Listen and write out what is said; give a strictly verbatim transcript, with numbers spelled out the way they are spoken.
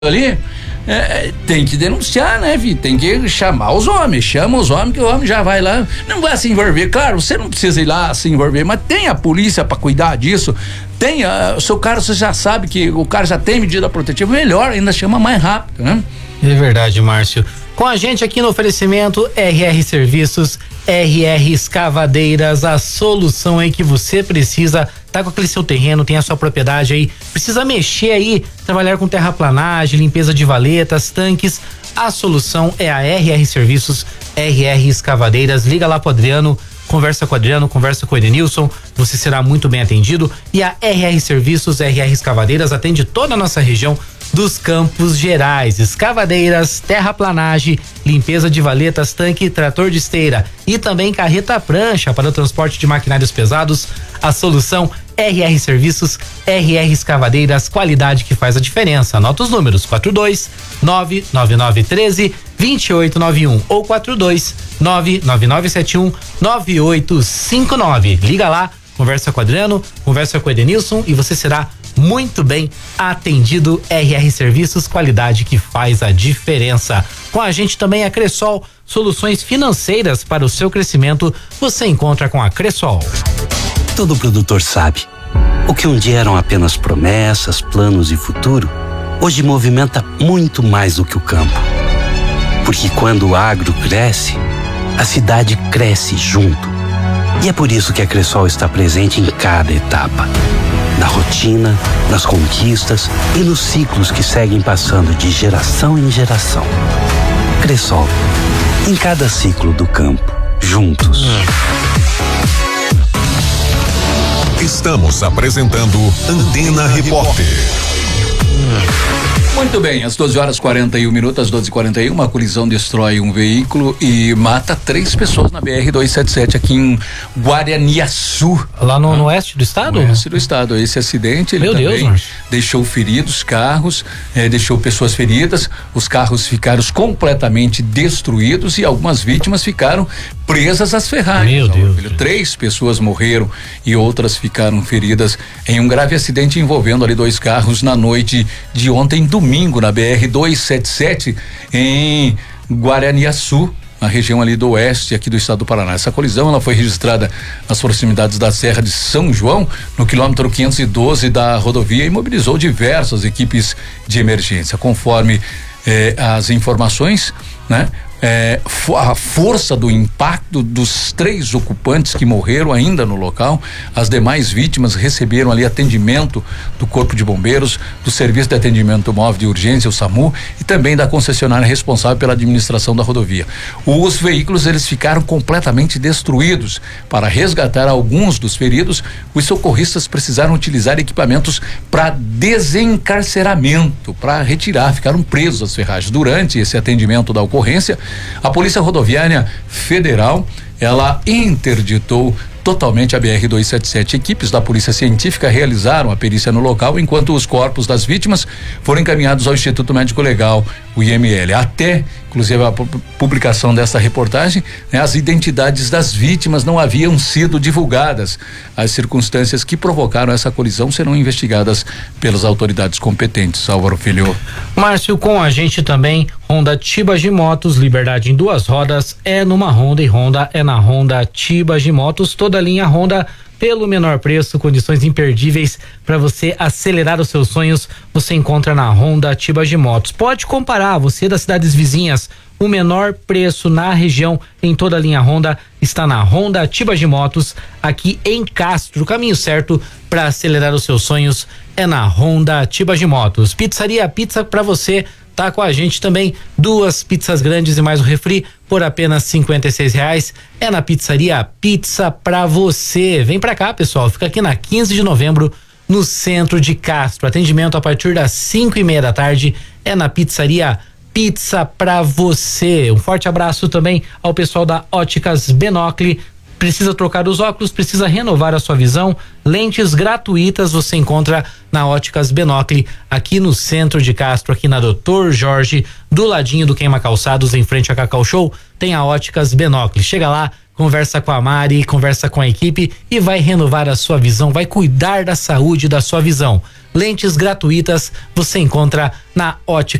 ali, é, tem que denunciar, né, filho? Tem que chamar os homens, chama os homens que o homem já vai lá, não vai se envolver. Claro, você não precisa ir lá se envolver, mas tem a polícia pra cuidar disso, tem a, o seu cara, você já sabe que o cara já tem medida protetiva, melhor, ainda chama mais rápido, né? É verdade, Márcio. Com a gente aqui no oferecimento R R Serviços, R R Escavadeiras, a solução aí que você precisa. Tá com aquele seu terreno, tem a sua propriedade aí, precisa mexer aí, trabalhar com terraplanagem, limpeza de valetas, tanques. A solução é a R R Serviços, R R Escavadeiras. Liga lá pro Adriano, conversa com o Adriano, conversa com o Edenilson, você será muito bem atendido. E a R R Serviços, R R Escavadeiras atende toda a nossa região dos Campos Gerais. Escavadeiras, terraplanagem, limpeza de valetas, tanque, trator de esteira e também carreta prancha para o transporte de maquinários pesados. A solução R R Serviços, R R Escavadeiras, qualidade que faz a diferença. Anota os números: quatro dois nove nove nove um três dois oito nove um ou quatro dois nove nove nove sete um nove oito cinco nove. Liga lá, conversa com o Adriano, conversa com o Edenilson e você será muito bem atendido. R R Serviços, qualidade que faz a diferença. Com a gente também a Cressol, soluções financeiras para o seu crescimento, você encontra com a Cressol. Todo produtor sabe, o que um dia eram apenas promessas, planos e futuro, hoje movimenta muito mais do que o campo. Porque quando o agro cresce, a cidade cresce junto. E é por isso que a Cressol está presente em cada etapa. Na rotina, nas conquistas e nos ciclos que seguem passando de geração em geração. Cressol, em cada ciclo do campo, juntos. Estamos apresentando Antena Repórter. Muito bem, às doze horas e quarenta e um minutos, às doze e quarenta e um, uma colisão destrói um veículo e mata três pessoas na B R duzentos e setenta e sete aqui em Guaraniaçu. Lá no, ah, no oeste do estado? No oeste do estado. Esse acidente, ele Meu também Deus, deixou feridos carros, eh, deixou pessoas feridas, os carros ficaram completamente destruídos e algumas vítimas ficaram presas às ferragens. Meu Deus. Filho. Três pessoas morreram e outras ficaram feridas em um grave acidente envolvendo ali dois carros na noite de ontem, domingo, na B R duzentos e setenta e sete em Guaraniaçu, na região ali do oeste aqui do estado do Paraná. Essa colisão ela foi registrada nas proximidades da Serra de São João, no quilômetro quinhentos e doze da rodovia, e mobilizou diversas equipes de emergência. Conforme eh, as informações, né? É, a força do impacto dos três ocupantes que morreram ainda no local, as demais vítimas receberam ali atendimento do Corpo de Bombeiros, do Serviço de Atendimento Móvel de Urgência, o SAMU, e também da concessionária responsável pela administração da rodovia. Os veículos eles ficaram completamente destruídos. Para resgatar alguns dos feridos, os socorristas precisaram utilizar equipamentos para desencarceramento, para retirar, ficaram presos as ferragens. Durante esse atendimento da ocorrência, a Polícia Rodoviária Federal, ela interditou totalmente a B R duzentos e setenta e sete. Equipes da Polícia Científica realizaram a perícia no local, enquanto os corpos das vítimas foram encaminhados ao Instituto Médico Legal, o I M L. Até, inclusive, a publicação dessa reportagem, né, as identidades das vítimas não haviam sido divulgadas. As circunstâncias que provocaram essa colisão serão investigadas pelas autoridades competentes. Álvaro Filho. Márcio, com a gente também, Honda Tibas de Motos, liberdade em duas rodas é numa Honda, e Honda é na Honda Tibas de Motos. Toda a linha Honda pelo menor preço, condições imperdíveis para você acelerar os seus sonhos, você encontra na Honda Tibas de Motos. Pode comparar, você das cidades vizinhas, o menor preço na região em toda a linha Honda está na Honda Tibas de Motos, aqui em Castro. O caminho certo para acelerar os seus sonhos é na Honda Tibas de Motos. Pizzaria Pizza para você. Tá com a gente também, duas pizzas grandes e mais o refri por apenas cinquenta e seis reais. É na Pizzaria Pizza pra você. Vem pra cá, pessoal, fica aqui na quinze de novembro, no centro de Castro. Atendimento a partir das cinco e meia da tarde. É na Pizzaria Pizza pra você. Um forte abraço também ao pessoal da Óticas Benocle. Precisa trocar os óculos, precisa renovar a sua visão, lentes gratuitas você encontra na Óticas Benocle, aqui no centro de Castro, aqui na doutor Jorge, do ladinho do Queima Calçados, em frente a Cacau Show, tem a Óticas Benocle. Chega lá, conversa com a Mari, conversa com a equipe e vai renovar a sua visão, vai cuidar da saúde da sua visão. Lentes gratuitas você encontra na Ótica